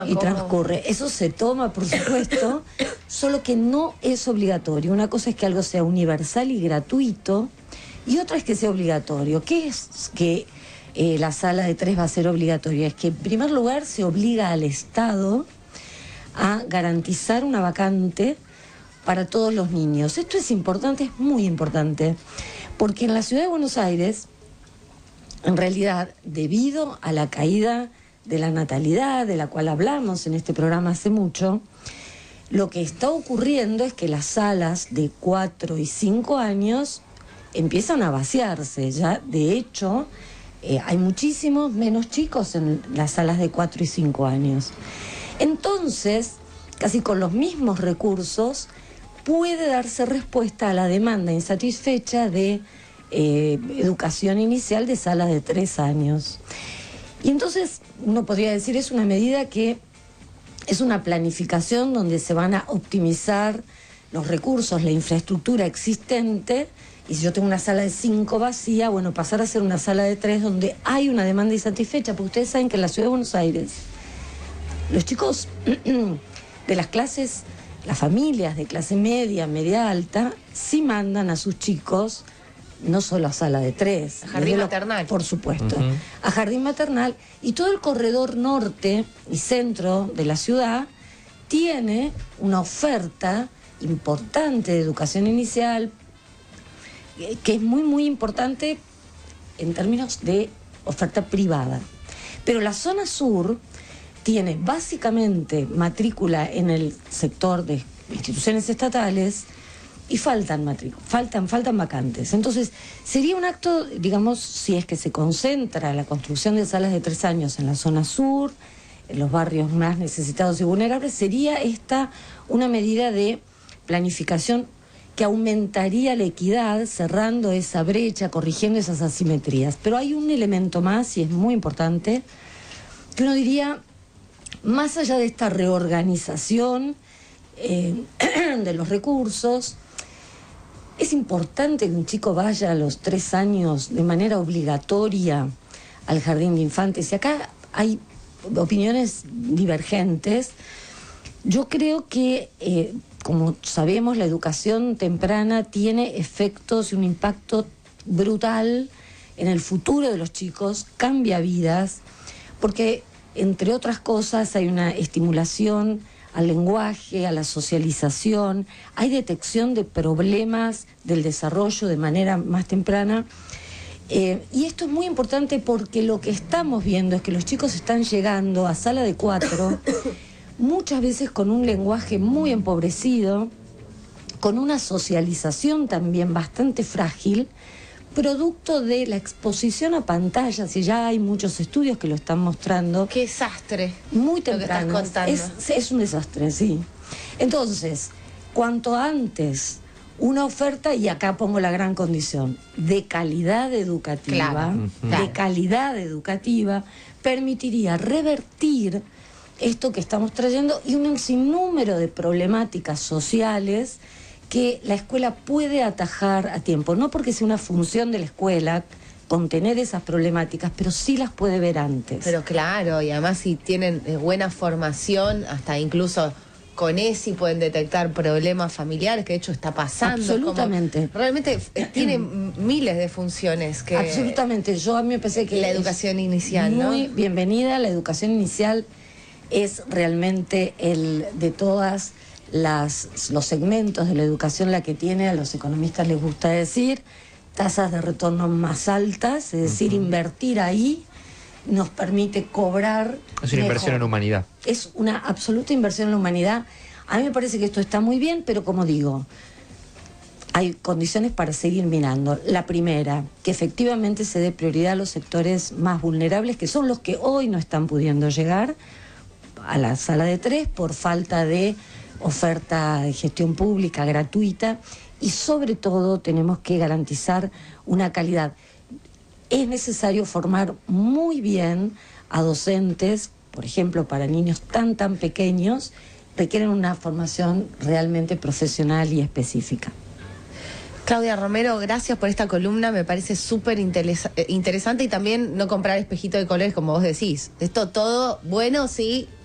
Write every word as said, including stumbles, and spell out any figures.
y transcurre. Eso se toma, por supuesto, solo que no es obligatorio. Una cosa es que algo sea universal y gratuito, y otra es que sea obligatorio. ¿Qué es que eh, la sala de tres va a ser obligatoria? Es que, en primer lugar, se obliga al Estado a garantizar una vacante para todos los niños. Esto es importante, es muy importante, porque en la ciudad de Buenos Aires, en realidad, debido a la caída de la natalidad, de la cual hablamos en este programa hace mucho, lo que está ocurriendo es que las salas de cuatro y cinco años empiezan a vaciarse. Ya, de hecho, eh, hay muchísimos menos chicos en las salas de cuatro y cinco años. Entonces, casi con los mismos recursos, puede darse respuesta a la demanda insatisfecha de eh, educación inicial de salas de tres años. Y entonces uno podría decir, es una medida que es una planificación donde se van a optimizar los recursos, la infraestructura existente, y si yo tengo una sala de cinco vacía, bueno, pasar a ser una sala de tres donde hay una demanda insatisfecha, porque ustedes saben que en la ciudad de Buenos Aires los chicos de las clases, las familias de clase media, media alta, sí mandan a sus chicos no solo a sala de tres. A jardín maternal. Por supuesto. Uh-huh. A jardín maternal. Y todo el corredor norte y centro de la ciudad tiene una oferta importante de educación inicial, que es muy, muy importante en términos de oferta privada. Pero la zona sur tiene básicamente matrícula en el sector de instituciones estatales, y faltan matrículas, faltan, faltan vacantes. Entonces, sería un acto, digamos, si es que se concentra la construcción de salas de tres años en la zona sur, en los barrios más necesitados y vulnerables, sería esta una medida de planificación que aumentaría la equidad, cerrando esa brecha, corrigiendo esas asimetrías. Pero hay un elemento más, y es muy importante, que uno diría, más allá de esta reorganización eh, de los recursos, es importante que un chico vaya a los tres años de manera obligatoria al jardín de infantes. Y acá hay opiniones divergentes. Yo creo que, eh, como sabemos, la educación temprana tiene efectos y un impacto brutal en el futuro de los chicos, cambia vidas, porque, entre otras cosas, hay una estimulación al lenguaje, a la socialización, hay detección de problemas del desarrollo de manera más temprana. Eh, y esto es muy importante porque lo que estamos viendo es que los chicos están llegando a sala de cuatro, muchas veces con un lenguaje muy empobrecido, con una socialización también bastante frágil, producto de la exposición a pantallas, y ya hay muchos estudios que lo están mostrando. ¡Qué desastre! Muy temprano. Es, es un desastre, sí. Entonces, cuanto antes una oferta, y acá pongo la gran condición, de calidad educativa, Claro, de claro. calidad educativa, permitiría revertir esto que estamos trayendo y un sinnúmero de problemáticas sociales que la escuela puede atajar a tiempo, no porque sea una función de la escuela contener esas problemáticas, pero sí las puede ver antes. Pero claro, y además si tienen eh, buena formación, hasta incluso con E S I pueden detectar problemas familiares, que de hecho está pasando. Absolutamente. Como, realmente eh, tiene miles de funciones que... Absolutamente. Yo a mí me parece que la educación inicial, ¿no? Muy bienvenida. La educación inicial es realmente el de todas las los segmentos de la educación la que tiene, a los economistas les gusta decir, tasas de retorno más altas, es decir, uh-huh. invertir ahí nos permite cobrar. Es una mejor. Inversión en humanidad. Es una absoluta inversión en la humanidad. A mí me parece que esto está muy bien, pero como digo, hay condiciones para seguir mirando. La primera, que efectivamente se dé prioridad a los sectores más vulnerables, que son los que hoy no están pudiendo llegar a la sala de tres por falta de oferta de gestión pública gratuita, y sobre todo tenemos que garantizar una calidad. Es necesario formar muy bien a docentes, por ejemplo, para niños tan tan pequeños, requieren una formación realmente profesional y específica. Claudia Romero, gracias por esta columna, me parece súper interesa- interesante, y también no comprar espejito de colores como vos decís. Esto todo bueno, sí,